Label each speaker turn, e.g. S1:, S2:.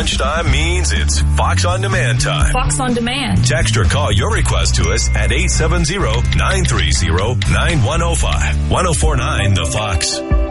S1: Lunchtime means it's Fox on Demand time.
S2: Fox on Demand.
S1: Text or call your request to us at 870-930-9105. 1049 The Fox.